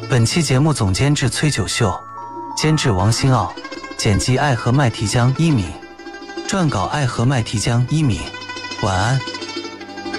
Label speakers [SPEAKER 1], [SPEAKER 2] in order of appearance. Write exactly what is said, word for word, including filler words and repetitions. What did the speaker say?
[SPEAKER 1] 本期节目总监制崔九秀，监制王新奥，剪辑爱和麦提江一米，撰稿爱和麦提江一米。晚安。